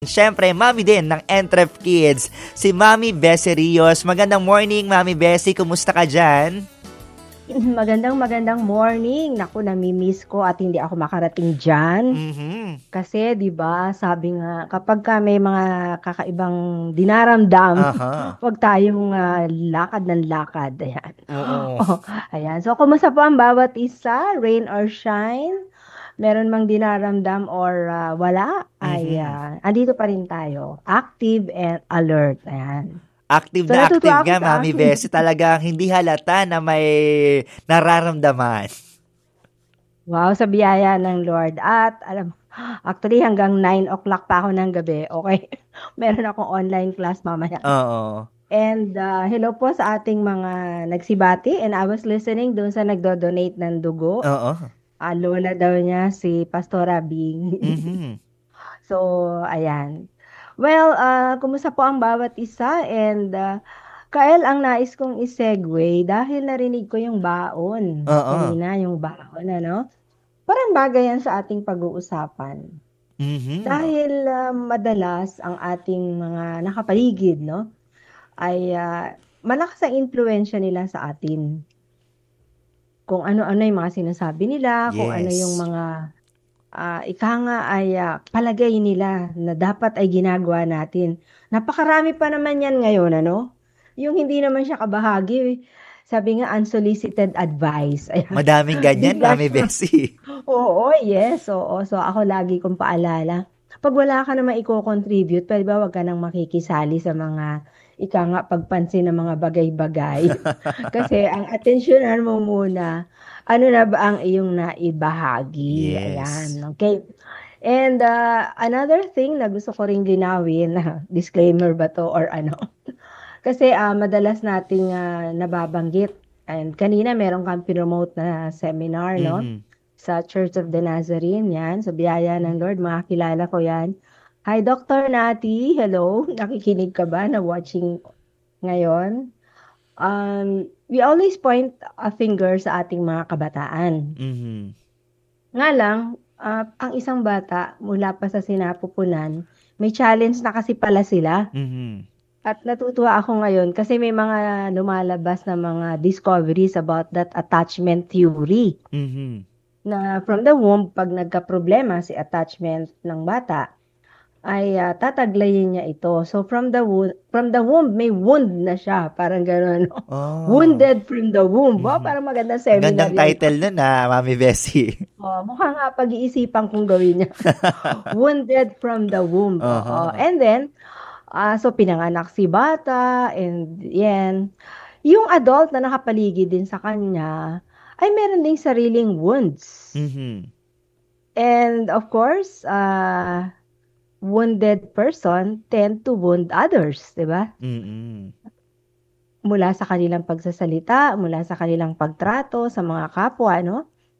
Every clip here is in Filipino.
Siyempre, mami din ng Entrep Kids, si Mami Bessie Rios. Magandang morning, Mami Bessie. Kumusta ka dyan? Magandang morning. Naku, nami-miss ko at hindi ako makarating diyan. Mhm. Kasi 'di ba, sabi nga kapag ka may mga kakaibang dinaramdam, Aha. 'wag tayong lakad ng lakad, ayan. Oo. Oh, ayan. So kumusta po ang bawat isa, rain or shine? Meron mang dinaramdam or wala, ay Mhm. andito pa rin tayo, active and alert, ayan. Active So na active natutuwa ako nga, sa Mami akin. Bessie. Talagang hindi halata na may nararamdaman. Wow, sa biyaya ng Lord. At alam, actually hanggang 9 o'clock pa ako ng gabi. Okay. Meron akong online class mamaya. Oo. And hello po sa ating mga nagsibati. And I was listening doon sa nagdo-donate ng dugo. Oo. Lola daw niya si Pastora Bing. Mhm. So, ayan. Well, kumusta po ang bawat isa? And Kael, ang nais kong isegue dahil narinig ko yung baon. Oo. Kanina, yung baon, ano? Parang bagay yan sa ating pag-uusapan. Mhm. Dahil madalas ang ating mga nakapaligid, no, ay malakas ang impluwensya nila sa atin. Kung ano-ano yung mga sinasabi nila, kung ano yung Yes. mga ika nga ay palagay nila na dapat ay ginagawa natin. Napakarami pa naman yan ngayon, ano? Yung hindi naman siya kabahagi. Sabi nga, unsolicited advice. Ayan. Madaming ganyan, Bigla Mami siya. Bessie. Oo, yes, oo. So ako lagi kong paalala, 'pag wala ka namang iko-contribute, puwede ba 'wag ka ng makikisali sa mga ika nga pagpansin ng mga bagay-bagay. Kasi ang atensyonan mo muna, ano na ba ang iyong naibahagi, Yes. ayan, okay. And another thing na gusto ko ring linawin, disclaimer ba 'to or ano, kasi madalas nating nababanggit and kanina meron kang promote na seminar, no? Mhm. Sa Church of the Nazarene, 'yan, sa biyaya ng Lord makakilala ko 'yan. Hi, Doctor Nati, hello, nakikinig ka ba, na-watching ngayon? We always point a finger sa ating mga kabataan. Mhm. Nga lang, ang isang bata mula pa sa sinapupunan, may challenge na kasi pala sila. Mhm. At natutuwa ako ngayon kasi may mga lumalabas na mga discoveries about that attachment theory. Mhm. Na from the womb 'pag nagkaproblema si attachment ng bata, ay tataglayin niya ito. So from the womb may wound na siya, parang gano'n 'no. Oh. Wounded from the womb. Wow, Mhm. parang magandang Ang seminar gandang 'yan. title nun, Mami Bessie. Oh, mukha nga pag-iisipan kong gawin 'yan. Wounded from the womb, oo. Uh-huh. And then, so pinanganak si bata and 'yan. Yung adult na nakapaligid din sa kanya ay meron ding sariling wounds. Mhm. And of course, wounded person tend to wound others, 'di ba? Mm. Mula sa kanilang pagsasalita, mula sa kanilang pagtrato sa mga kapwa, no?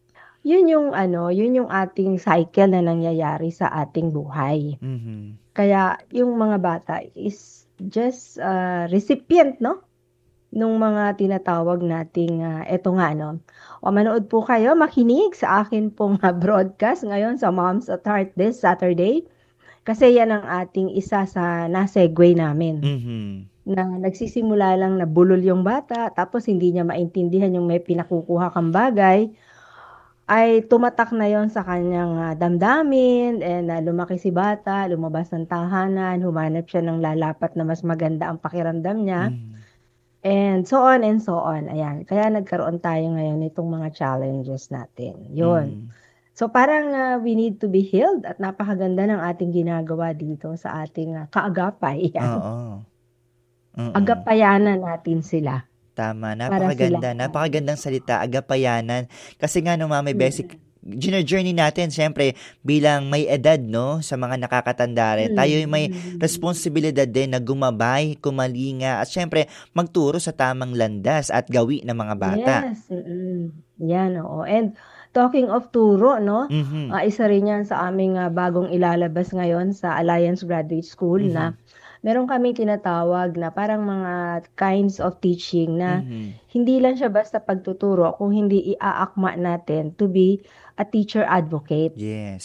Yun yung ating cycle na nangyayari sa ating buhay. Mhm. Kaya yung mga bata is just recipient, no? Nung mga tinatawag nating eto nga, no? O manood po kayo, makinig sa akin pong broadcast ngayon sa Moms at Heart this Saturday. Kasi yan ang ating isa sa na-segue namin. Mhm. Na nagsisimula lang na bulol yung bata, tapos hindi niya maintindihan yung may pinakukuha kang bagay, ay tumatak na yon sa kanyang damdamin, and lumaki si bata, lumabas ng tahanan, humanap siya ng lalapat na mas maganda ang pakiramdam niya, Mhm. and so on and so on. Ayan, kaya nagkaroon tayo ngayon nitong mga challenges natin. Yun. Mhm. So parang we need to be healed at napakaganda ng ating ginagawa dito sa ating kaagapay. Yan. Oo. Mm. Agapayanan natin sila Tama, para sila napakaganda. Napakagandang salita, agapayanan. Kasi nga no, Mami Basic, mm, journey natin, siyempre, bilang may edad, no, sa mga nakakatanda rin, tayo yung may mm, responsibilidad din na gumabay, kumalinga, at siyempre, magturo sa tamang landas at gawi ng mga bata. yes, yan, oo. And talking of turo, no, Mhm. isa rin yan sa aming bagong ilalabas ngayon sa Alliance Graduate School Mhm. na meron kaming tinatawag na parang mga kinds of teaching na Mhm. hindi lang siya basta pagtuturo kung hindi iaakma natin to be a teacher advocate. Yes.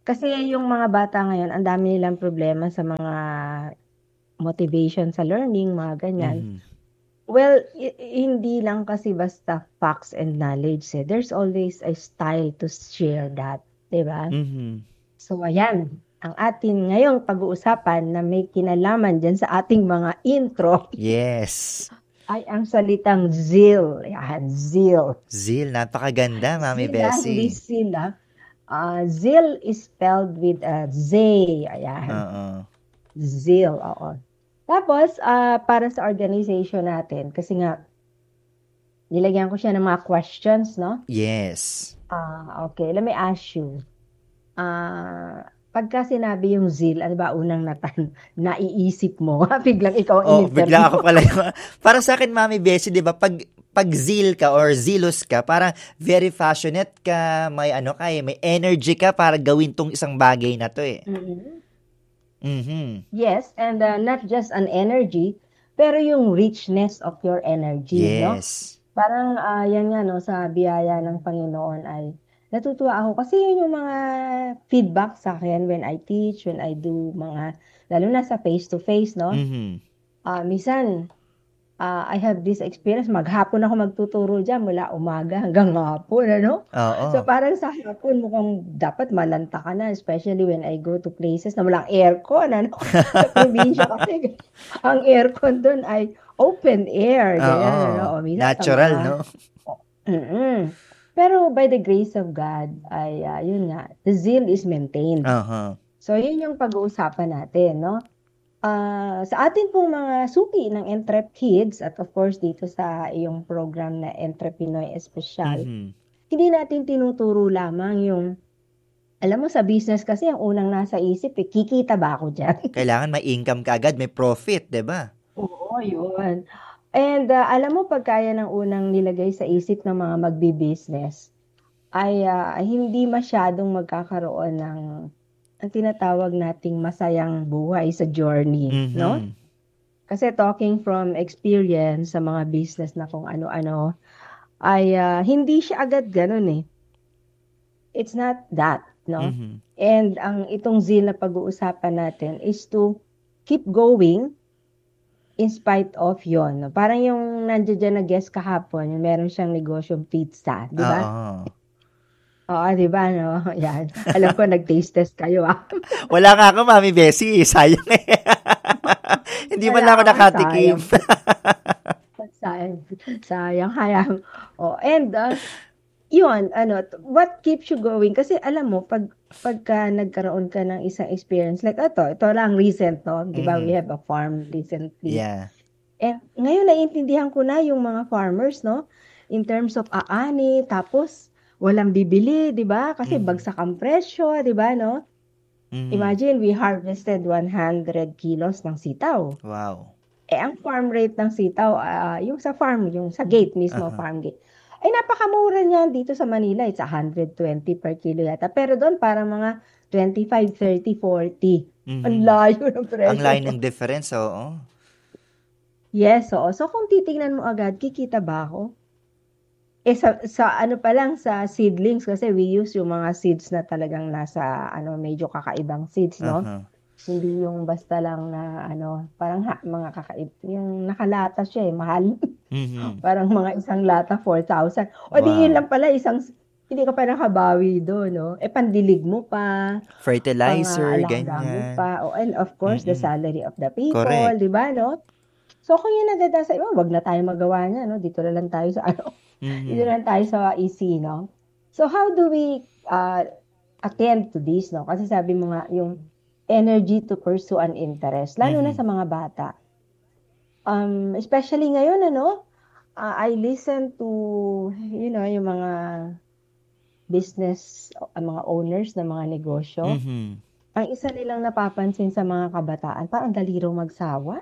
Kasi yung mga bata ngayon, ang dami nilang problema sa mga motivation sa learning, mga ganyan. Mhm. Well, hindi lang kasi basta facts and knowledge eh. There's always a style to share that, 'di ba? Mhm. So ayan, ang atin ngayong pag-uusapan na may kinalaman diyan sa ating mga intro Yes. ay ang salitang zeal. Yan, zeal. Zeal, napakaganda, Mami Zeal, hindi Bessie. zeal. Zeal is spelled with a Z. Ayan, Oo. zeal, oo. Tapos, para sa organization natin, kasi nga, nilagyan ko siya ng mga questions, no? Yes. Okay, let me ask you. Pagka sinabi yung zeal, ano ba unang naiisip mo? Biglang ikaw ang Oh, in-interview. bigla ako pala. Para sa akin, Mami Bessie, 'di ba? Pag zeal ka or zealous ka, parang very passionate ka, may ano ka, may energy ka para gawin tong isang bagay na 'to eh. Mhm. Mhm. Yes, and not just an energy, pero yung richness of your energy, no? Yes. Parang yan nga, no, sa biyaya ng Panginoon ay natutuwa ako kasi yun yung mga feedback sa akin when I teach, when I do mga, lalo na sa face-to-face, no? Mhm. Minsan, I have this experience, maghapon ako magtuturo dyan mula umaga hanggang hapon, ano? So Oo. parang sa hapon mukhang dapat malanta ka na, especially when I go to places na walang aircon, ano? Sa probinsya kasi ang aircon doon ay open air, ganyan, Oo. ano? O minsan sa Natural, mga, no? pero by the grace of God ay yun nga, the zeal is maintained. Aha. So yun yung pag-uusapan natin, no? Sa atin pong mga suki ng Entrep Kids at of course dito sa iyong program na Entrepinoy Espesyal, Mhm. hindi natin tinuturo lamang yung, alam mo sa business kasi ang unang nasa isip kikita ba ako dyan? Kailangan may income ka agad, may profit, 'di ba? Oo, yun. And alam mo pagkaya ng unang nilagay sa isip ng mga magbi-business ay hindi masyadong magkakaroon ng ang tinatawag nating masayang buhay sa journey, no? Mhm. Kasi talking from experience sa mga business na kung ano-ano, ay hindi siya agad ganun eh. It's not that, no? Mhm. And ang itong zeal na pag-uusapan natin is to keep going in spite of yon. No? Parang yung nandiyan dyan na guest kahapon, yung meron siyang negosyong pizza, di ba? Oo. Oo, di ba, no? Yan. Alam ko, nag-taste test kayo, ah. Wala nga ako, Mami Bessie. Sayang eh. Hindi man Wala lang ako ka, nakatikim. sayang. Sayang. Sayang, hayang. Oh, and yun, what keeps you going? Kasi alam mo, pagka nagkaroon ka ng isang experience, like ito lang recent, no? Di ba, we Mhm. have a farm recently. Yeah. And ngayon, naiintindihan ko na yung mga farmers, no? In terms of aani, tapos walang bibili, di ba? Kasi Mhm. bagsak ang presyo, di ba, no? Mhm. Imagine, we harvested 100 kilos ng sitaw. Wow. Ang farm rate ng sitaw, yung sa farm, yung sa gate mismo, Aha. farm gate, ay napakamura niyan dito sa Manila. It's 120 per kilo yata. Pero doon parang mga 25, 30, 40. Ang Mhm. layo ng Ang presyo. line ng difference, oo. Yes, oo. So kung titingnan mo agad, kikita ba ako? Sa ano pa lang, sa seedlings, kasi we use yung mga seeds na talagang nasa, medyo kakaibang seeds, no? Aha. Hindi yung basta lang na, parang mga yung nakalata siya mahal. Mhm. Parang mga isang lata, 4,000. O di yun Wow. lang pala, hindi ka pa nakabawi doon, no? Pandilig mo pa, Fertilizer, pang-aalaga mo ganyan. pa, and of course, the Mhm. salary of the people, Correct. di ba, no? So, kung yun nadadasa, wag na tayo magawa niya, no? Dito na lang tayo sa, dito Mhm. na lang tayo sa EC, no? So, how do we attend to this, no? Kasi sabi mo nga, yung energy to pursue an interest, lalo na Mhm. sa mga bata. Especially ngayon, I listen to, yung mga business, mga owners ng mga negosyo. Mhm. Ang isa nilang napapansin sa mga kabataan, parang dali raw magsawa.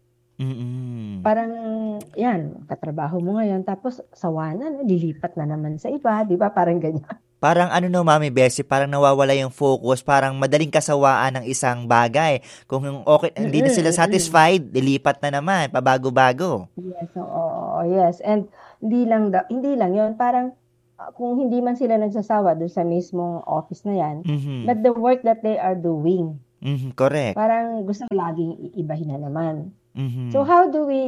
Mhm. Parang, yan, katrabaho mo ngayon, tapos sawa na, lilipat na naman sa iba, di ba? Parang ganyan. Parang Mami Bessie, parang nawawala yung focus, parang madaling kasawaan ng isang bagay. Kung okay, hindi na sila satisfied, lilipat na naman, pabago-bago. Yes, oo, yes. And hindi lang 'yon, parang kung hindi man sila nagsasawa dun sa mismong office na yan, Mhm. but the work that they are doing, Mhm, correct. parang gusto laging iibahin na naman. So Mhm.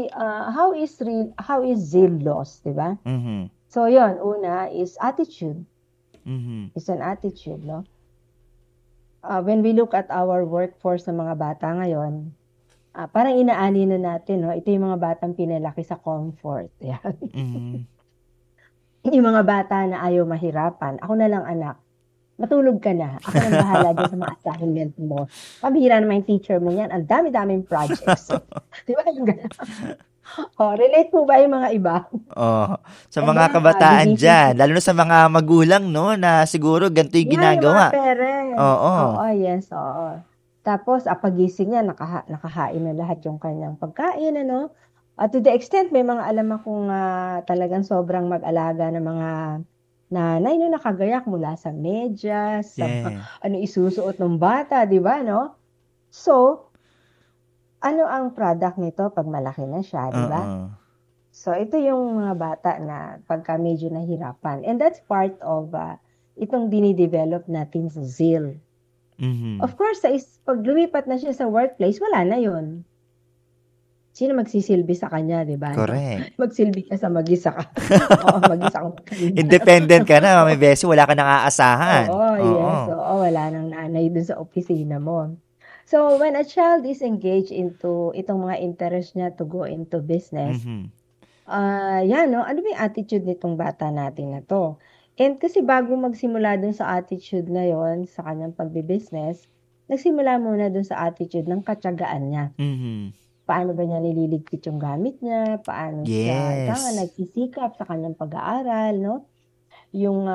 how is zeal lost, 'di ba? Mhm. So yon, una is attitude. Mhm. It's an attitude, no? When we look at our workforce ng mga bata ngayon, parang inaani na natin, no? Ito yung mga batang pinalaki sa comfort. Yan. Mhm. Yung mga bata na ayaw mahirapan. Ako na lang anak. Matulog ka na. Ako nang bahala dyan sa mga assignment mo. Pabihira naman yung teacher mo yan. Ang dami-daming projects. Di ba yung gano'n? Relate po ba yung mga iba? Oh, sa And mga then, kabataan gigising diyan, sila. lalo na sa mga magulang 'no, na siguro ganito yung Yan, yung mga ginagawa. parents. Oo. Oo, yes, oo. Tapos, pagising niya, nakahain na lahat yung kanyang pagkain, ano? At to the extent, may mga alam akong talagang sobrang mag-alaga ng mga nanay no, nakagayak mula sa medyas, sa Yeah. ano isusuot ng bata, di ba, no? So, ano ang product nito pag malaki na siya, di ba? Oo. So, ito yung mga bata na pagka medyo nahirapan. And that's part of itong dinidevelop natin sa zeal. Mhm. Of course, pag lumipat na siya sa workplace, wala na yun. Sino magsisilbi sa kanya, di ba? No? Correct. Magsilbi ka sa mag-isa ka. Oo, mag-isa kang magkalinda. Independent ka na, Mami Bessie, wala ka nang aasahan. Oo, yes. Oo. Oo, wala nang nanay dun sa opisina mo. So, when a child is engaged into itong mga interest niya to go into business, Mhm. yan, no? Ano ba yung attitude nitong bata natin na to? And kasi bago magsimula dun sa attitude na yon sa kanyang pagbe-business, nagsimula muna dun sa attitude ng katyagaan niya. Mhm. Paano ba niya nililigpit yung gamit niya? Paano siya, ika nga, Yes. nagsisikap sa kanyang pag-aaral, no? Yung,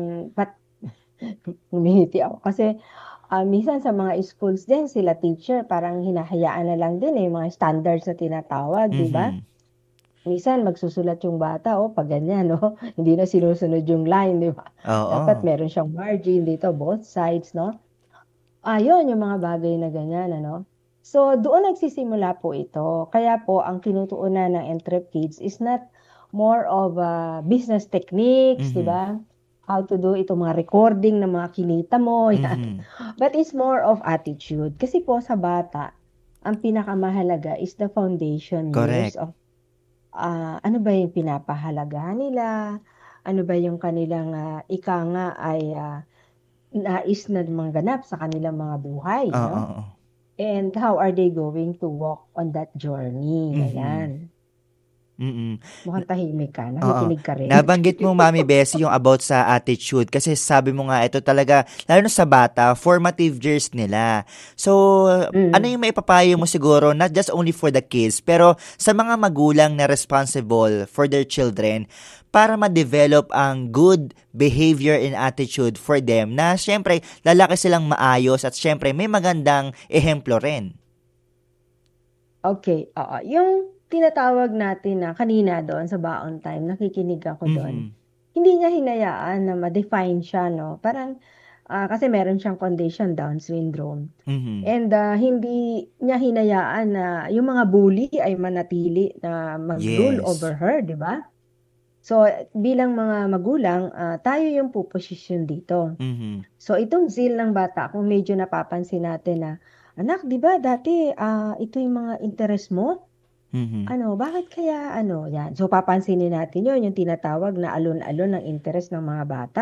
humihiti ako. Kasi, minsan sa mga schools din, sila teacher, parang hinahayaan na lang din yung mga standards na tinatawag, di ba? Mhm. Minsan magsusulat yung bata, pag ganyan, no? Hindi na sinusunod yung line, di ba? Dapat Oo. meron siyang margin dito, both sides, no? Yun, yung mga bagay na ganyan, ano? So, doon nagsisimula po ito. Kaya po, ang tinutuunan ng Entrep Kids is not more of business techniques, di Mhm. ba? How to do itong mga recording ng mga kinita mo, yan. Mhm. But it's more of attitude. Kasi po sa bata, ang pinakamahalaga is the foundation years Correct. of ano ba yung pinapahalagahan nila, ano ba yung kanilang ika nga ay nais na manganap sa kanilang mga buhay, Oo. no? And how are they going to walk on that journey? Mhm. Ayan. Mm. Mukhang tahimik ka, Oo. nakikinig ka rin. Nabanggit mo, Mami Bessie, yung about sa attitude kasi sabi mo nga ito talaga, lalo na sa bata, formative years nila. So, ano Mm. yung maipapayo mo siguro, not just only for the kids, pero sa mga magulang na responsible for their children para ma-develop ang good behavior and attitude for them na syempre, lalaki silang maayos at syempre may magandang ehemplo rin. Okay, oo. Yung tinatawag natin na kanina doon sa baon time, nakikinig ako doon. Mhm. Hindi niya hinayaan na ma-define siya, no? Parang, kasi meron siyang condition, Down syndrome. Mhm. And hindi niya hinayaan na yung mga bully ay manatili na mag-rule Yes. over her, di ba? So, bilang mga magulang, tayo yung puposisyon dito. Mhm. So, itong zeal ng bata, kung medyo napapansin natin na, anak, di ba dati ito yung mga interest mo? Mhm. Bakit kaya yan. So, papansinin natin yun, yung tinatawag na alon-alon ng interest ng mga bata.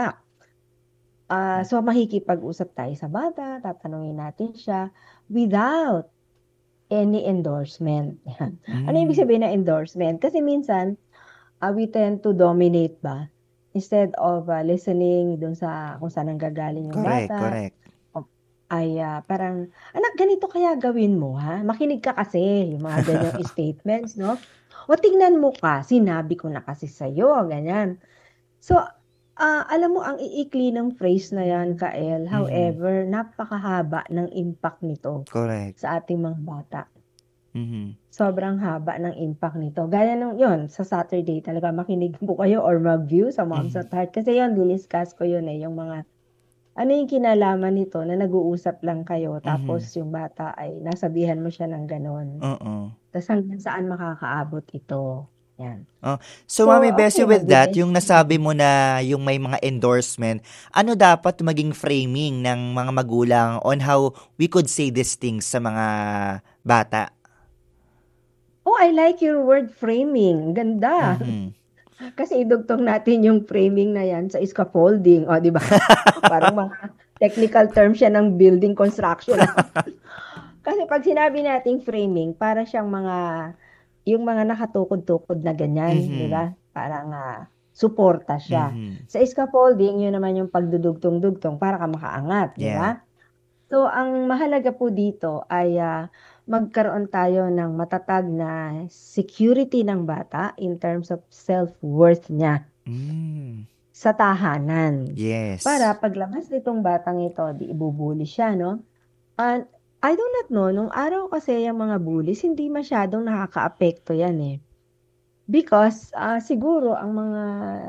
So, makikipag-usap tayo sa bata, tatanungin natin siya without any endorsement. Yan. Ano ibig Hmm. sabihin ng endorsement? Kasi minsan, we tend to dominate ba? Instead of listening dun sa kung saan nanggagaling yung Correct, bata, correct. ay parang, anak, ganito kaya gawin mo, ha? Makinig ka kasi, yung mga ganyang statements, no? O tingnan mo ka, sinabi ko na kasi sa'yo, ganyan. So, alam mo, ang iikli ng phrase na yan, Kael, Mhm. however, napakahaba ng impact nito Correct. sa ating mga bata. Mhm. Sobrang haba ng impact nito. Gaya nung yun, sa Saturday talaga makinig po kayo or mag-view sa Moms Mhm. at Heart. Kasi yun, diniscuss ko yun yung mga, ano yung kinalaman nito na nag-uusap lang kayo tapos Mhm. yung bata ay nasabihan mo siya ng ganon. Oo. Tapos hanggang saan makakaabot ito. Yan. So, So, Mami Bessie, okay, with that, magbibigay. yung nasabi mo na yung may mga endorsement, ano dapat maging framing ng mga magulang on how we could say these things sa mga bata? Oh, I like your word framing. Ganda. Mhm. Kasi idugtong natin yung framing na yan sa scaffolding. O, di ba? Parang mga technical term siya ng building construction. Kasi pag sinabi nating framing, para siyang yung mga nakatukod-tukod na ganyan, di Mhm. ba? Parang suporta siya. Mhm. Sa scaffolding, yun naman yung pagdudugtong-dugtong para ka makaangat, di Yeah. ba? So, ang mahalaga po dito ay magkaroon tayo ng matatag na security ng bata in terms of self-worth niya Mm. sa tahanan. Para Yes. paglabas nitong batang ito, di ibubuli siya, no? And I do not know, nung araw kasi yung mga bullies, hindi masyadong nakakaapekto yan eh. Because siguro ang mga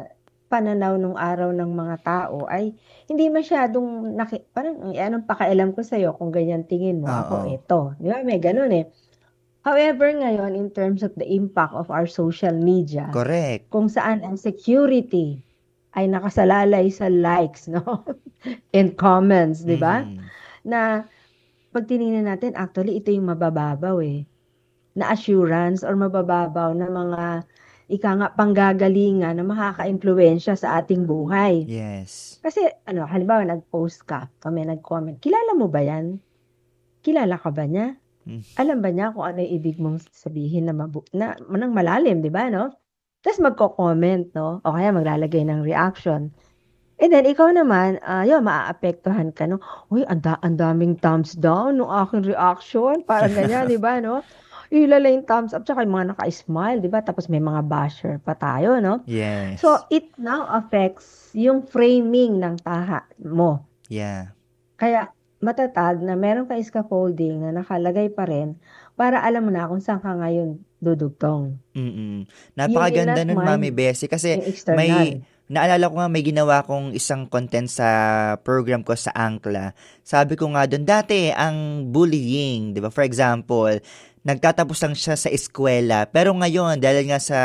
pananaw nung araw ng mga tao ay hindi masyadong parang anong pakialam ko sa'yo kung ganyan tingin mo, ako Oo. eto. Di ba? May ganun eh. However, ngayon, in terms of the impact of our social media, Correct. kung saan ang security ay nakasalalay sa likes, no? And comments, di ba? Mhm. Na pag tinignan natin, actually, ito yung mabababaw eh. Na assurance or mabababaw na mga panggagalingan na makaka-impluwensya sa ating buhay. Yes. Kasi, halimbawa, nag-post ka, may nag-comment, kilala mo ba yan? Kilala ka ba niya? Mm. Alam ba niya kung ano yung ibig mong sabihin na nang malalim, di ba, no? Tapos magko-comment, no? O kaya maglalagay ng reaction. And then, ikaw naman, yun, maaapektuhan ka, no? Uy, ang daming thumbs down no aking reaction. Parang ganyan, di ba, no? Ilala yung thumbs up, tsaka yung mga naka-smile, di ba? Tapos may mga basher pa tayo, no? Yes. So, it now affects yung framing ng taha mo. Yeah. Kaya, matatag na meron ka scaffolding na nakalagay pa rin para alam mo na kung saan ka ngayon dudugtong. Mm. You will Napakaganda not nun, Mami mind Bessie, kasi yung may external. naalala ko nga may ginawa kong isang content sa program ko sa Angkla. Sabi ko nga doon, dati ang bullying, 'di ba? For example, nagtatapos lang siya sa eskwela, pero ngayon dahil nga sa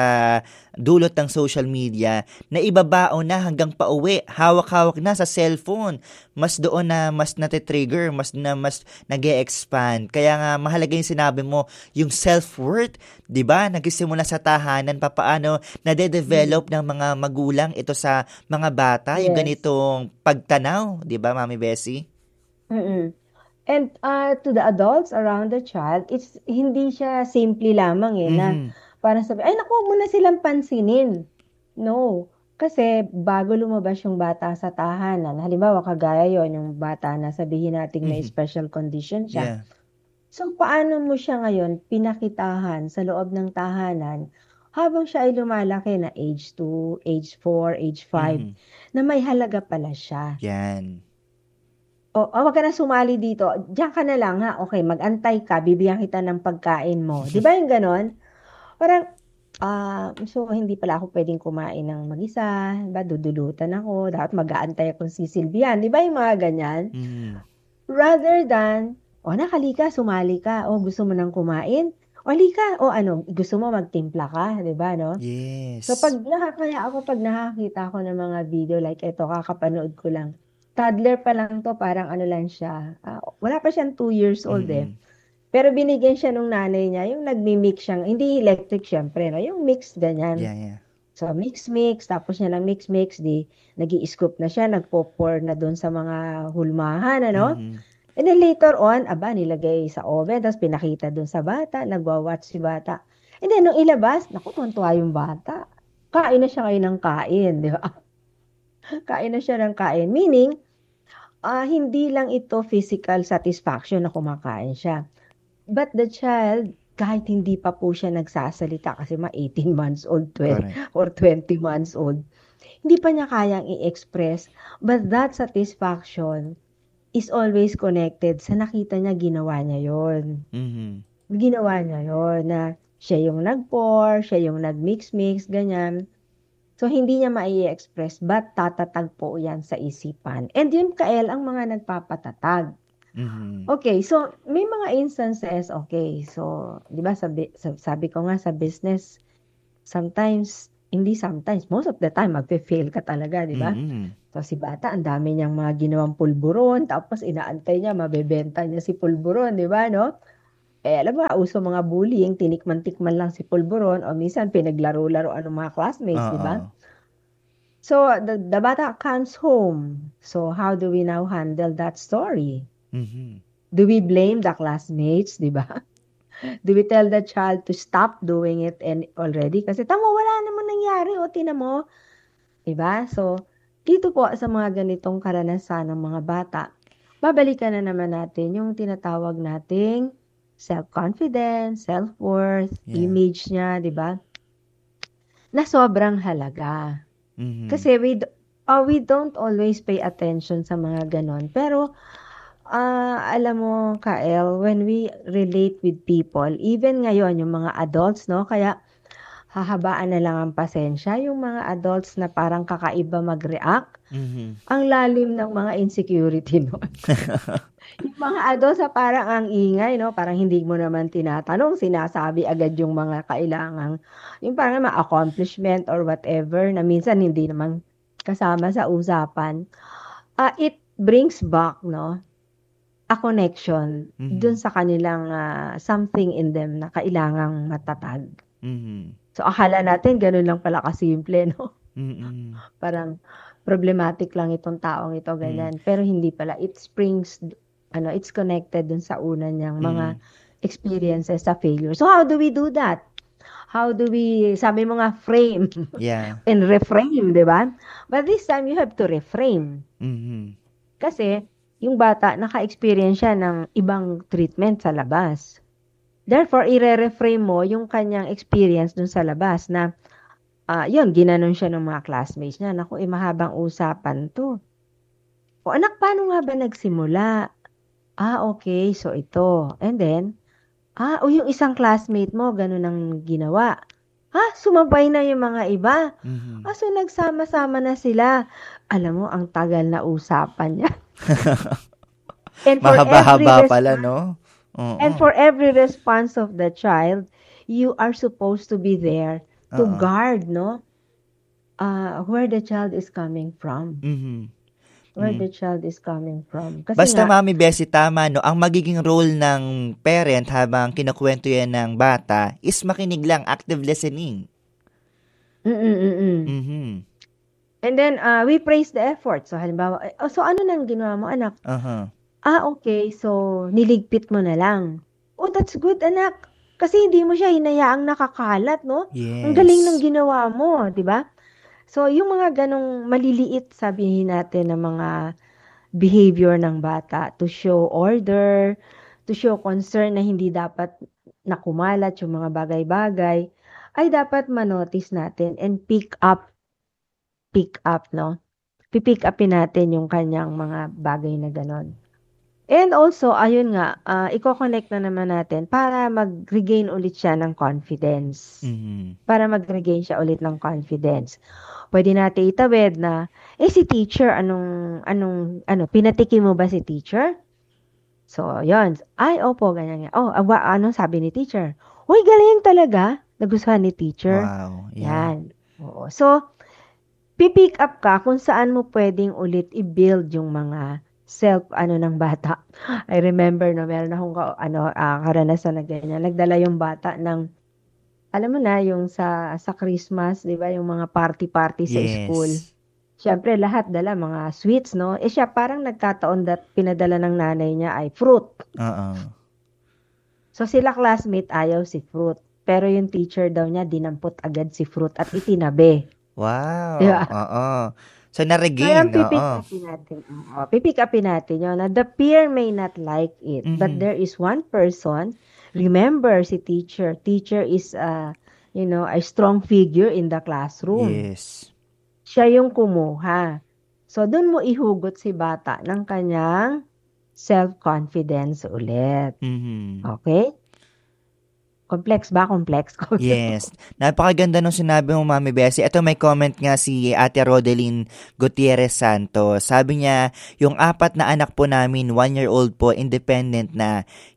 dulot ng social media, naibabaon na hanggang pauwi, hawak-hawak na sa cellphone. Mas doon na mas natitrigger, mas nag-e-expand. Kaya nga mahalaga yung sinabi mo, yung self-worth, 'di ba? Nagsisimula sa tahanan, papaano nade-develop ng mga magulang ito sa mga bata, yung Yes. ganitong pagtanaw, 'di ba, Mami Bessie? Mm. And to the adults around the child, it's hindi siya simple lamang na Mhm. parang sabi, ay naku, huwag mo na silang pansinin. No. Kasi bago lumabas yung bata sa tahanan, halimbawa kagaya yon yung bata na sabihin nating may Mhm. special condition siya. Yeah. So paano mo siya ngayon pinakitahan sa loob ng tahanan habang siya ay lumalaki na age 2, age 4, age 5, Mhm. na may halaga pala siya. Yan. Wag ka na sumali dito. Diyan ka na lang ha. Okay, mag-antay ka. Bibigyan kita ng pagkain mo. Di ba yung ganon? Parang, so hindi pala ako pwedeng kumain ng mag-isa. Diba? Dudulutan ako. Dapat mag-aantay akong sisilbihan. Di ba yung mga ganyan? Mhm. Rather than, nakalika, sumali ka. Gusto mo nang kumain? Halika. Gusto mo magtimpla ka? Di ba, no? So, Yes. pag nakakita ko ng mga video like ito, kakapanood ko lang. Toddler pa lang to, parang ano lang siya. Wala pa siyang 2 years old eh. Mhm. Pero binigyan siya nung nanay niya, yung nagmi-mix siyang, hindi electric syempre, no? Yung mix ganyan. Yeah. So, mix, tapos niya lang mix, di, nag-i-scoop na siya, nagpo-pour na doon sa mga hulmahan, ano? Mhm. And then later on, nilagay sa oven, tapos pinakita doon sa bata, nagwa-watch si bata. And then, nung ilabas, naku, tuwan-tuwa yung bata. Kain na siya ngayon ng kain, di ba? Kain na siya ng kain. Meaning, hindi lang ito physical satisfaction na kumakain siya. But the child, kahit hindi pa po siya nagsasalita kasi 18 months old, 12, Correct. or 20 months old, hindi pa niya kayang i-express. But that satisfaction is always connected sa nakita niya ginawa niya yon. Mhm. Ginawa niya yon na siya yung nag-pour, siya yung nag-mix, ganyan. So, hindi niya mai-express but tatatag po yan sa isipan. And yun, Kael, ang mga nagpapatatag. Mhm. Okay, so may mga instances, okay. So, 'di ba sabi ko nga sa business, Sometimes, hindi sometimes, most of the time, magfe-fail ka talaga, di ba? Mm. So, si bata, ang dami niyang mga ginawang pulburon, tapos inaantay niya, mabebenta niya si pulburon, di ba, no? Alam mo, uso mga bullying, tinikman-tikman lang si pulburon, o minsan pinaglaro-laroan ng mga classmates, di ba? Oo. So, the bata comes home. So, how do we now handle that story? Mhm. Do we blame the classmates, di ba? Do we tell the child to stop doing it and already? Kasi tamo, wala naman nangyari, o tinan mo, di ba? So, dito po sa mga ganitong karanasan ng mga bata, babalikan na naman natin yung tinatawag nating self-confidence, self-worth, Yeah. image niya, di ba? Na sobrang halaga. Mhm. Kasi we don't always pay attention sa mga ganon. Pero, alam mo, Kael, when we relate with people, even ngayon, yung mga adults, no? Kaya, hahabaan na lang ang pasensya. Yung mga adults na parang kakaiba mag-react, Mhm. ang lalim ng mga insecurity nun. Yung mga adults na parang ang ingay, no? Parang hindi mo naman tinatanong, sinasabi agad yung mga kailangang, yung parang mga accomplishment or whatever na minsan hindi naman kasama sa usapan. It brings back, no? A connection dun Mhm. sa kanilang something in them na kailangang matatag. Mhm. So, akala natin ganun lang pala kasimple, no? Mm. Parang problematic lang itong taong ito, Mm. ganyan. Pero hindi pala. It springs, it's connected dun sa una niyang mga Mm. experiences sa failure. So, how do we do that? How do we, sabi mo nga, frame Yeah. and reframe, di ba? But this time, you have to reframe. Mhm. Kasi, yung bata, naka-experience siya ng ibang treatment sa labas. Therefore, i-reframe mo yung kanyang experience dun sa labas na, yun, ginanon siya ng mga classmates niya. Naku, mahabang usapan to. O anak, paano nga ba nagsimula? Okay, so ito. And then, yung isang classmate mo, ganun ang ginawa. Sumabay na yung mga iba. Mhm. So nagsama-sama na sila. Alam mo, ang tagal na usapan niya. And for every Mahaba-haba pala, response, no? and Oo. for every response of the child, you are supposed to be there to Oo. guard, no? Where the child is coming from. Mhm. Where Mm. the child is coming from. Kasi Basta nga, Mami Bessie, tama, no? Ang magiging role ng parent habang kinukuwento yan ng bata is makinig lang, active listening. mm. Mhm. And then, we praise the effort. So, halimbawa, so ano nang ginawa mo, anak? Uh-huh. Okay. So, niligpit mo na lang. Oh, that's good, anak. Kasi hindi mo siya hinayaang nakakalat, no? Ang galing ng Yes. ginawa mo, di ba? So, yung mga ganong maliliit, sabihin natin, ng mga behavior ng bata to show order, to show concern na hindi dapat nakumalat yung mga bagay-bagay, ay dapat manotice natin and pick up, no? Pipick upin natin yung kanyang mga bagay na ganon. And also, ayun nga, i-connect na naman natin para mag-regain ulit siya ng confidence. Mhm. Para mag-regain siya ulit ng confidence. Pwede natin itawid na, si teacher, pinatikim mo ba si teacher? So, yun. Ay, opo, ganyan nga. Anong sabi ni teacher? Uy, galing talaga. Nagustuhan ni teacher. Wow. Yeah. Yan. Oo. So, pipick up ka kung saan mo pwedeng ulit i-build yung mga ng bata. I remember, no, meron akong karanasan na ganyan. Nagdala yung bata ng, alam mo na, yung sa Christmas, di ba, yung mga party-party sa school. Yes. Siyempre, lahat dala mga sweets, no? Siya parang nagkataon that pinadala ng nanay niya ay fruit. Oo. So, sila classmate ayaw si fruit. Pero yung teacher daw niya, dinampot agad si fruit at itinabi. Wow. Di ba? Oo. So, So, na-regain. yung pipick Oo. upin natin. Pipick upin natin yun. Na the peer may not like it, but Mhm. there is one person. Remember, si teacher. Teacher is, a strong figure in the classroom. Yes. Siya yung kumuha. So, dun mo ihugot si bata ng kanyang self-confidence ulit. Mhm. Okay? Complex ba? Complex. Yes. Napakaganda nung sinabi mo, Mami Bessie. Ito may comment nga si Ate Rodeline Gutierrez Santos. Sabi niya, yung 4 na anak po namin, 1-year-old po, independent na.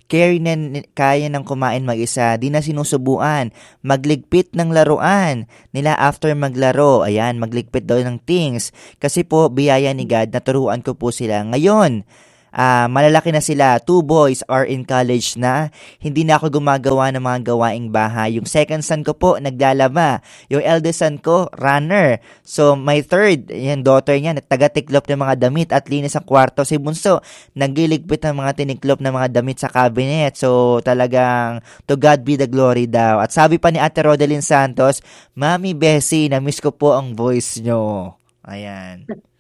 Kaya ng kumain mag-isa, di na sinusubuan. Magligpit ng laruan nila after maglaro. Ayan, magligpit daw ng things. Kasi po, biyaya ni God, naturuan ko po sila. Ngayon, malalaki na sila, 2 boys are in college na, hindi na ako gumagawa ng mga gawaing bahay. Yung second son ko po, naglalaba. Yung eldest son ko, runner. So, my third, yung daughter niya, taga-tiklop ng mga damit at linis ang kwarto. Si Bunso, nagliligpit ng mga tiniklop ng mga damit sa cabinet. So, talagang, to God be the glory daw. At sabi pa ni Ate Rodeline Santos, Mami Bessie, na-miss ko po ang voice nyo. Ayan.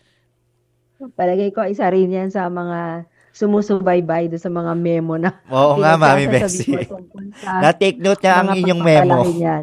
Palagay ko isa rin yan sa mga sumusubaybay do sa mga memo na Oo nga, Mami pinagsasabi ko Bessie. tungkol sa Na-take note niya ang mga inyong memo. pagpapalaki niyan.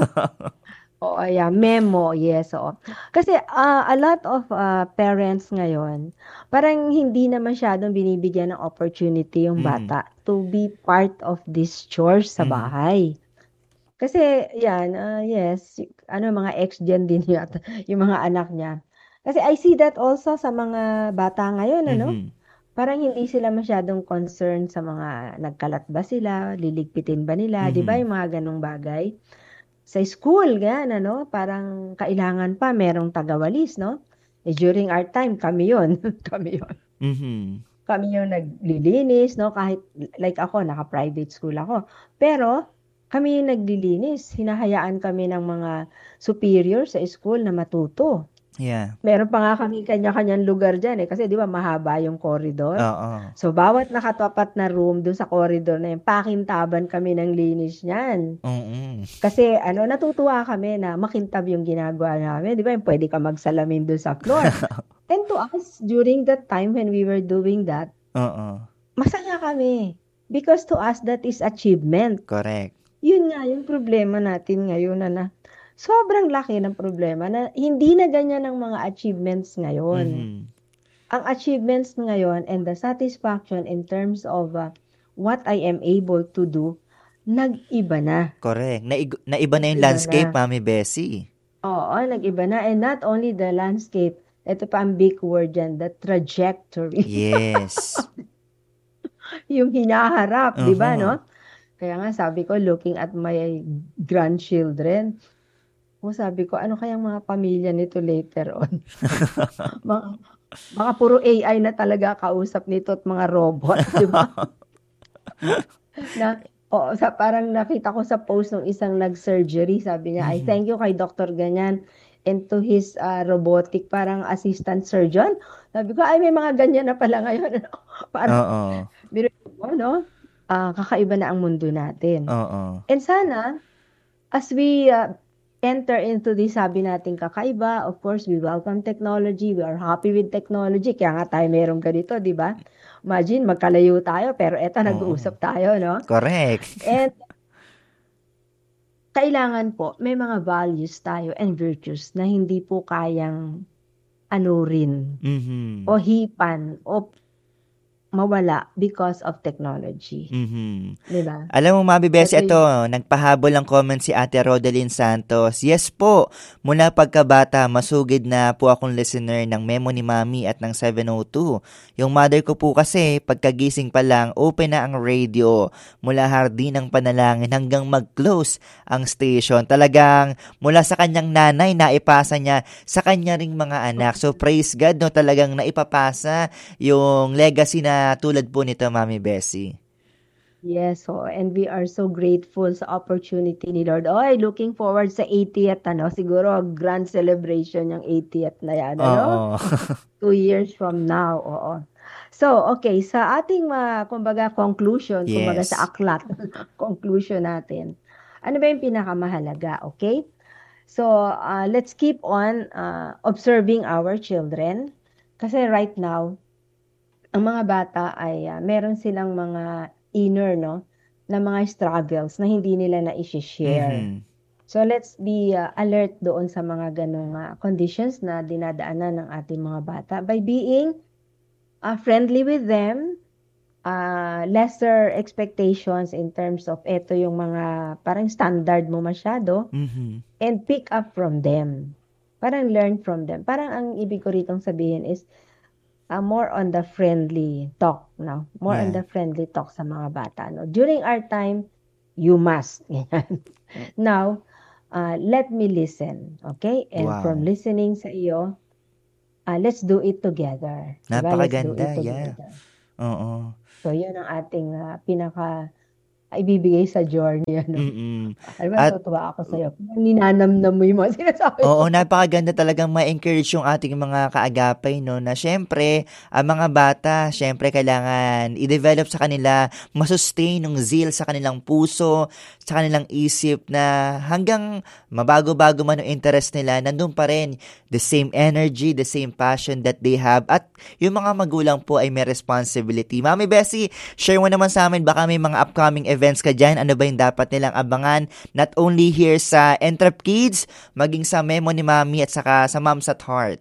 Oo, yeah, memo, yes, oo. Kasi a lot of parents ngayon, parang hindi na masyadong binibigyan ng opportunity yung bata to be part of these chores sa bahay. Kasi yan, yes, mga ex-gen din yata, yung mga anak niya. Kasi I see that also sa mga bata ngayon, Parang hindi sila masyadong concerned sa mga nagkalat ba sila, liligpitin ba nila, di ba yung mga ganong bagay? Sa school, ganyan, parang kailangan pa merong tagawalis, no? During our time, kami yon kami yon Kami yung naglilinis, no? Kahit, like ako, naka-private school ako. Pero, kami yung naglilinis. Hinahayaan kami ng mga superior sa school na matuto. Yeah. Meron pa nga kami kanya-kanyang lugar dyan kasi di ba mahaba yung corridor. Oo. So, bawat nakatapat na room doon sa corridor na yun, pakintaban kami ng linis niyan. Kasi natutuwa kami na makintab yung ginagawa namin. Di ba yung pwede ka magsalamin doon sa floor. And to us, during that time when we were doing that, masaya kami. Because to us, that is achievement. Correct. Yun nga yung problema natin ngayon na sobrang laki ng problema na hindi na ganyan ang mga achievements ngayon. Ang achievements ngayon and the satisfaction in terms of what I am able to do, nag-iba na. Correct. Naiba na yung landscape, Mami Bessie. Oo, nag-iba na. And not only the landscape, ito pa ang big word dyan, the trajectory. Yes. Yung hinaharap, di ba, no? Kaya nga sabi ko, looking at my grandchildren, sabi ko, ano kayang mga pamilya nito later on? Mga puro AI na talaga kausap nito at mga robot, di ba? Parang nakita ko sa post ng isang nag-surgery, sabi niya, I thank you kay Dr. Ganyan and to his robotic parang assistant surgeon. Sabi ko, ay may mga ganyan na pala ngayon. Parang, kakaiba na ang mundo natin. And sana, as we enter into this, sabi natin kakaiba, of course, we welcome technology, we are happy with technology, kaya nga tayo meron ganito, di ba? Imagine, magkalayo tayo, pero eto, nag-uusap tayo, no? Correct. And, kailangan po, may mga values tayo and virtues na hindi po kayang anurin, o hipan, o mawala because of technology. Diba? Alam mo, Mami Bessie, ito, nagpahabol ang comment si Ate Rodeline Santos. Yes po, mula pagkabata, masugid na po akong listener ng Memo ni Mami at ng 702. Yung mother ko po kasi, pagkagising pa lang, open na ang radio. Mula hardin ng panalangin hanggang mag-close ang station. Talagang mula sa kanyang nanay, naipasa niya sa kanya ring mga anak. So praise God, no, talagang naipapasa yung legacy na tulad po nito, Mami Bessie. Yes, and we are so grateful sa opportunity ni Lord. Looking forward sa 80th, siguro grand celebration yung 80th na yan, 2 years from now, So, okay, sa ating kumbaga conclusion, kumbaga sa aklat, conclusion natin. Ano ba yung pinakamahalaga, okay? So, let's keep on observing our children. Kasi right now, ang mga bata ay meron silang mga inner, na mga struggles na hindi nila na i-share. So let's be alert doon sa mga ganong conditions na dinadaanan ng ating mga bata by being friendly with them, lesser expectations in terms of eto yung mga parang standard mo masyado Mhm. and pick up from them. Parang learn from them. Parang ang ibig ko ritong sabihin is more on the friendly talk, no? More on Yeah. the friendly talk sa mga bata, no? During our time, you must. Ganyan. Now, let me listen, okay? And from Wow. listening sa iyo, let's do it together. Diba? Let's do Napakaganda, it yeah. together. Oo. So, yun ang ating ibibigay sa journey, ano? Mm. Alam mo, At natutuwa ako sa'yo. Ninanamnam mo yung mga sinasabi oo, ko. napakaganda talagang ma-encourage yung ating mga kaagapay, no, na siyempre, ang mga bata, siyempre kailangan i-develop sa kanila, masustain yung zeal sa kanilang puso, sa kanilang isip na hanggang mabago-bago man yung interest nila, nandun pa rin the same energy, the same passion that they have. At yung mga magulang po ay may responsibility. Mami Bessie, share mo naman sa amin, baka may mga upcoming events ka dyan. Ano ba yung dapat nilang abangan? Not only here sa Entrep Kids, maging sa Memo ni Mami at saka sa Moms at Heart.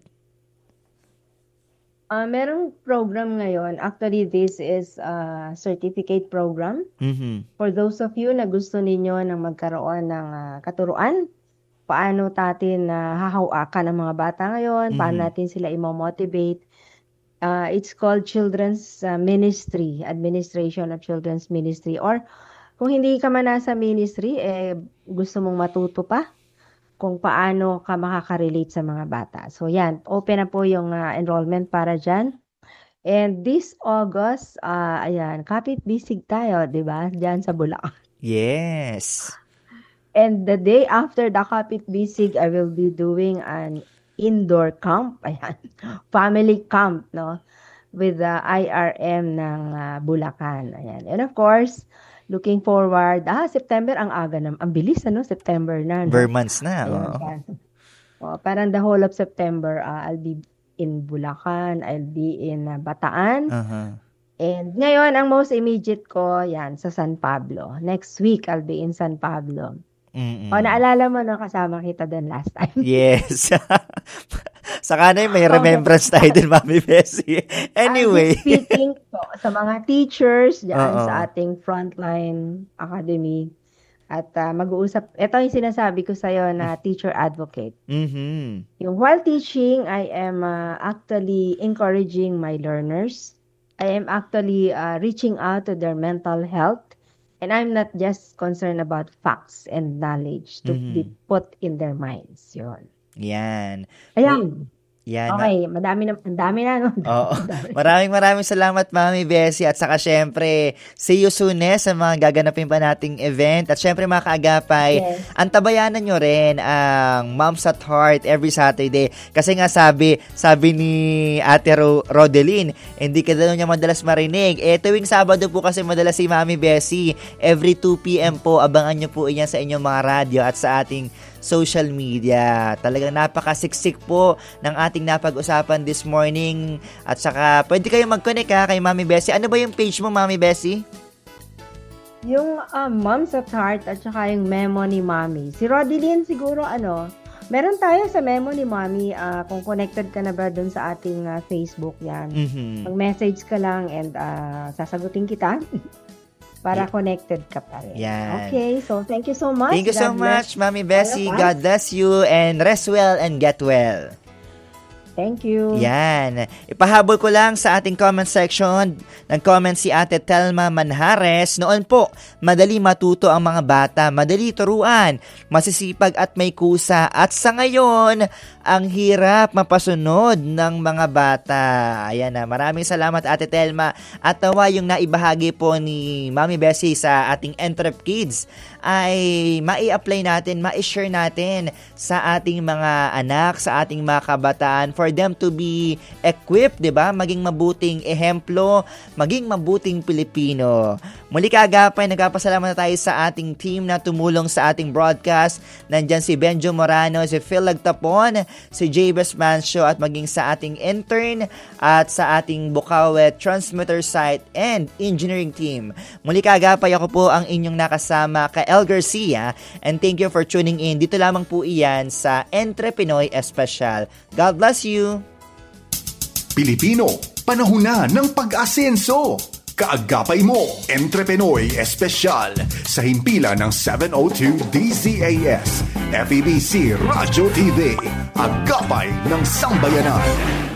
Merong program ngayon. Actually, this is a certificate program. Mhm. For those of you na gusto ninyo na magkaroon ng katuruan, paano natin hahawakan ang mga bata ngayon, paano natin sila i-motivate. It's called Children's Ministry, Administration of Children's Ministry. Or kung hindi ka man nasa ministry, gusto mong matuto pa kung paano ka makaka-relate sa mga bata. So yan, open na po yung enrollment para dyan. And this August, ayan, kapit-bisig tayo, di ba? Diyan sa Bulacan. Yes. And the day after the kapit-bisig, I will be doing an indoor camp, ayan, family camp, no? With the IRM ng Bulacan, ayan. And of course, looking forward, September ang aga na, ang bilis, ano? September na, no? Months na. Ayan, parang the whole of September, I'll be in Bulacan, I'll be in Bataan. And ngayon, ang most immediate ko, yan, sa San Pablo. Next week, I'll be in San Pablo. Naalala mo na kasama kita doon last time. Yes. Saka na may remembrance tayo din, Mami Bessie. Anyway. I'm speaking sa mga teachers dyan sa ating frontline academy. At mag-uusap, ito yung sinasabi ko sa'yo na teacher advocate. Yung while teaching, I am actually encouraging my learners. I am actually reaching out to their mental health. And I'm not just concerned about facts and knowledge to be put in their minds. Yun. Yan. Ayan. Yan. Okay, ang dami na, no? Oo. Maraming salamat, Mami Bessie. At saka syempre, see you soon sa mga gaganapin pa nating event. At syempre mga kaagapay, antabayanan nyo rin ang Moms at Heart every Saturday. Kasi nga sabi ni Ate Rodeline, hindi ka daw niya madalas marinig. Tuwing Sabado po kasi madalas si Mami Bessie. Every 2 p.m. po, abangan nyo po iyan sa inyong mga radyo at sa ating social media. Talagang napakasiksik po ng ating napag-usapan this morning. At saka, pwede kayong mag-connect kay Mami Bessie. Ano ba yung page mo, Mami Bessie? Yung Moms at Heart at saka yung Memo ni Mami. Si Rodeline siguro, meron tayo sa Memo ni Mami. Kung connected ka na ba dun sa ating Facebook yan. Mag-message ka lang and sasagutin kita. Para connected ka pa rin. Yan. Okay, so thank you so much. Thank you so much, Mami Bessie. God bless you and rest well and get well. Thank you. Yan. Ipahabol ko lang sa ating comment section. Nag-comment si Ate Telma Manhares. Noon po, madali matuto ang mga bata, madali turuan, masisipag at may kusa. At sa ngayon, ang hirap mapasunod ng mga bata. Ayan na. Maraming salamat, Ate Telma. At nawa yung naibahagi po ni Mami Bessie sa ating Entrep Kids ay mai-apply natin, mai-share natin sa ating mga anak, sa ating mga kabataan for them to be equipped, 'di ba? Maging mabuting ehemplo, maging mabuting Pilipino. Muli kaagapay, nagpapasalamat na tayo sa ating team na tumulong sa ating broadcast. Nandiyan si Benjo Morano, si Phil Lagtapon, si Jabez Mancio at maging sa ating intern at sa ating Bukawe transmitter site and engineering team. Muli kaagapay, ako po ang inyong nakasama kay El Garcia, and thank you for tuning in. Dito lamang po iyan sa Entre Pinoy Especial. God bless you! Pilipino, panahon na ng pag-asenso! Kaagapay mo, Entrepenoy Espesyal sa himpilan ng 702 DZAS, FEBC Radyo TV, Agapay ng Sambayanan.